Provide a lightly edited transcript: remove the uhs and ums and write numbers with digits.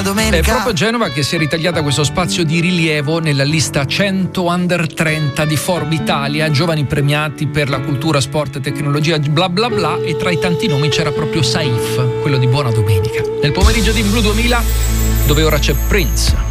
domenica. È proprio Genova che si è ritagliata questo spazio di rilievo nella lista 100 under 30 di Forbes Italia, giovani premiati per la cultura, sport e tecnologia, bla bla bla, e tra i tanti nomi c'era proprio Saif, quello di Buona Domenica. Nel pomeriggio di Blu 2000, dove ora c'è Prince.